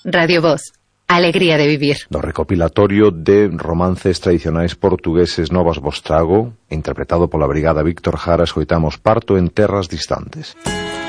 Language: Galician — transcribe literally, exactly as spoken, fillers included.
Radio Voz. Alegría de vivir. No recopilatorio de romances tradicionais portugueses Novas Vostrago, interpretado pola Brigada Víctor Jara, escoitamos Parto en terras distantes.